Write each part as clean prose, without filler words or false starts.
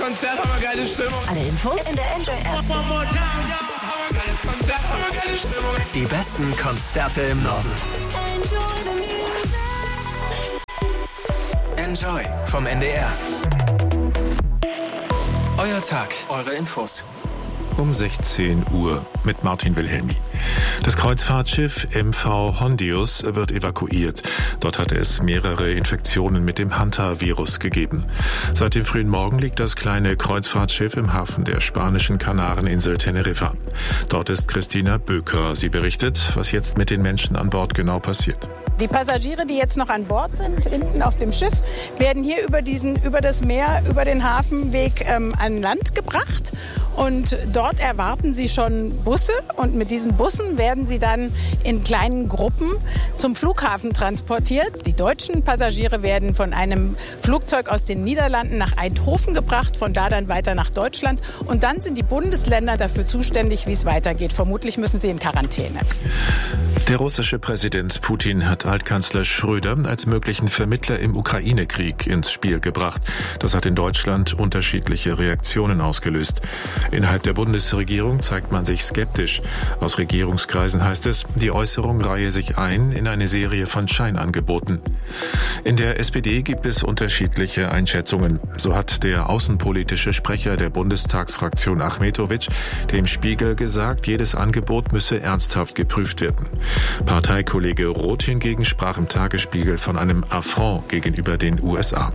Konzert, hammergeile Stimmung. Alle Infos in der Enjoy-App. Hammergeiles Konzert, hammergeile Stimmung. Die besten Konzerte im Norden. Enjoy vom NDR. Euer Tag, eure Infos. Um 16 Uhr mit Martin Wilhelmi. Das Kreuzfahrtschiff MV Hondius wird evakuiert. Dort hatte es mehrere Infektionen mit dem Hanta-Virus gegeben. Seit dem frühen Morgen liegt das kleine Kreuzfahrtschiff im Hafen der spanischen Kanareninsel Teneriffa. Dort ist Christina Böker. Sie berichtet, was jetzt mit den Menschen an Bord genau passiert. Die Passagiere, die jetzt noch an Bord sind, hinten auf dem Schiff, werden hier über das Meer, über den Hafenweg an Land gebracht. Und dort erwarten sie schon Busse. Und mit diesen Bussen werden sie dann in kleinen Gruppen zum Flughafen transportiert. Die deutschen Passagiere werden von einem Flugzeug aus den Niederlanden nach Eindhoven gebracht, von da dann weiter nach Deutschland. Und dann sind die Bundesländer dafür zuständig, wie es weitergeht. Vermutlich müssen sie in Quarantäne. Der russische Präsident Putin hat Altkanzler Schröder als möglichen Vermittler im Ukraine-Krieg ins Spiel gebracht. Das hat in Deutschland unterschiedliche Reaktionen ausgelöst. Innerhalb der Bundesregierung zeigt man sich skeptisch. Aus Regierungskreisen heißt es, die Äußerung reihe sich ein in eine Serie von Scheinangeboten. In der SPD gibt es unterschiedliche Einschätzungen. So hat der außenpolitische Sprecher der Bundestagsfraktion Achmetovic dem Spiegel gesagt, jedes Angebot müsse ernsthaft geprüft werden. Parteikollege Roth hingegen sprach im Tagesspiegel von einem Affront gegenüber den USA.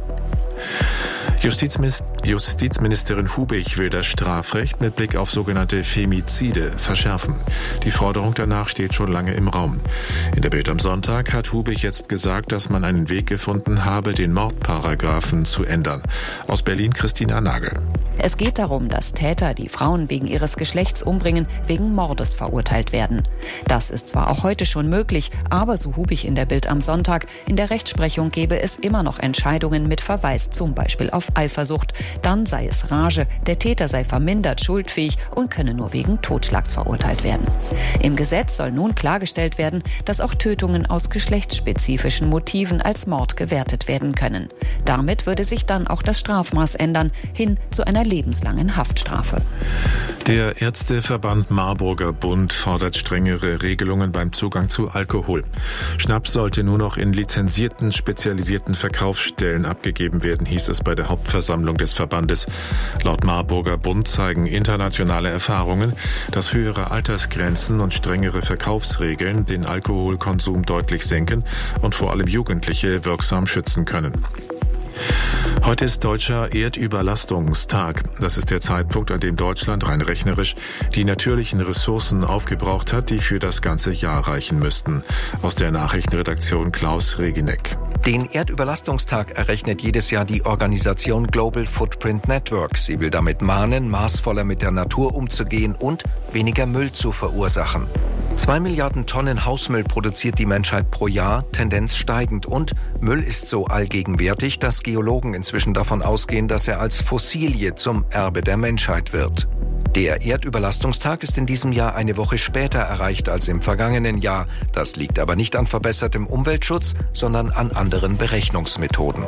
Justizministerin Hubich will das Strafrecht mit Blick auf sogenannte Femizide verschärfen. Die Forderung danach steht schon lange im Raum. In der Bild am Sonntag hat Hubich jetzt gesagt, dass man einen Weg gefunden habe, den Mordparagraphen zu ändern. Aus Berlin Christina Nagel. Es geht darum, dass Täter, die Frauen wegen ihres Geschlechts umbringen, wegen Mordes verurteilt werden. Das ist zwar auch heute schon möglich, aber so Hubich in der Bild am Sonntag, in der Rechtsprechung gebe es immer noch Entscheidungen mit Verweis zum Beispiel auf Eifersucht. Dann sei es Rage, der Täter sei vermindert schuldfähig und könne nur wegen Totschlags verurteilt werden. Im Gesetz soll nun klargestellt werden, dass auch Tötungen aus geschlechtsspezifischen Motiven als Mord gewertet werden können. Damit würde sich dann auch das Strafmaß ändern, hin zu einer lebenslangen Haftstrafe. Der Ärzteverband Marburger Bund fordert strengere Regelungen beim Zugang zu Alkohol. Schnaps sollte nur noch in lizenzierten, spezialisierten Verkaufsstellen abgegeben werden, hieß es bei der Hauptversammlung des Verbandes. Laut Marburger Bund zeigen internationale Erfahrungen, dass höhere Altersgrenzen und strengere Verkaufsregeln den Alkoholkonsum deutlich senken und vor allem Jugendliche wirksam schützen können. Heute ist Deutscher Erdüberlastungstag. Das ist der Zeitpunkt, an dem Deutschland rein rechnerisch die natürlichen Ressourcen aufgebraucht hat, die für das ganze Jahr reichen müssten. Aus der Nachrichtenredaktion Klaus Regineck. Den Erdüberlastungstag errechnet jedes Jahr die Organisation Global Footprint Network. Sie will damit mahnen, maßvoller mit der Natur umzugehen und weniger Müll zu verursachen. 2 Milliarden Tonnen Hausmüll produziert die Menschheit pro Jahr, Tendenz steigend. Und Müll ist so allgegenwärtig, dass Geologen inzwischen davon ausgehen, dass er als Fossilie zum Erbe der Menschheit wird. Der Erdüberlastungstag ist in diesem Jahr eine Woche später erreicht als im vergangenen Jahr. Das liegt aber nicht an verbessertem Umweltschutz, sondern an anderen Berechnungsmethoden.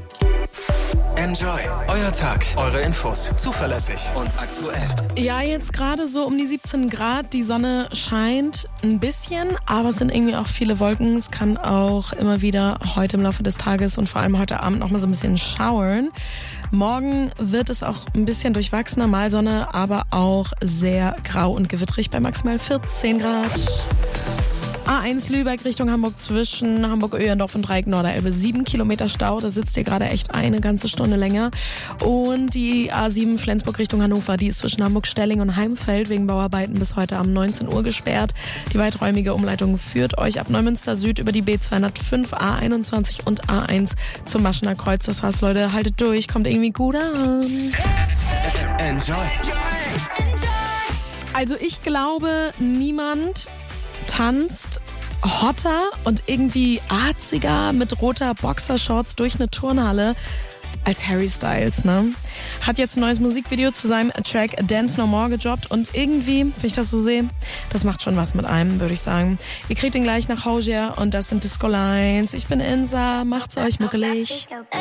Enjoy. Euer Tag, eure Infos. Zuverlässig und aktuell. Ja, jetzt gerade so um die 17 Grad. Die Sonne scheint ein bisschen, aber es sind irgendwie auch viele Wolken. Es kann auch immer wieder heute im Laufe des Tages und vor allem heute Abend noch mal so ein bisschen showern. Morgen wird es auch ein bisschen durchwachsener, mal Sonne, aber auch sehr grau und gewitterig bei maximal 14 Grad. A1 Lübeck Richtung Hamburg zwischen Hamburg-Öhrendorf und Dreieck Norderelbe 7 Kilometer Stau. Da sitzt ihr gerade echt eine ganze Stunde länger. Und die A7 Flensburg Richtung Hannover, die ist zwischen Hamburg-Stelling und Heimfeld wegen Bauarbeiten bis heute um 19 Uhr gesperrt. Die weiträumige Umleitung führt euch ab Neumünster Süd über die B205, A21 und A1 zum Maschener Kreuz. Das war's, Leute. Haltet durch, kommt irgendwie gut an. Enjoy. Also ich glaube, niemand tanzt hotter und irgendwie arziger mit roter Boxershorts durch eine Turnhalle als Harry Styles, ne? Hat jetzt ein neues Musikvideo zu seinem Track Dance No More gedroppt und irgendwie, wenn ich das so sehe, das macht schon was mit einem, würde ich sagen. Ihr kriegt ihn gleich nach Hause und das sind Disco Lines. Ich bin Insa, macht's euch muckelig.